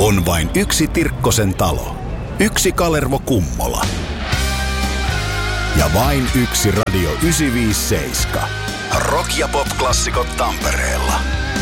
On vain yksi Tirkkosen talo, yksi Kalervo Kummola ja vain yksi Radio 957. Rock- ja pop-klassikot Tampereella.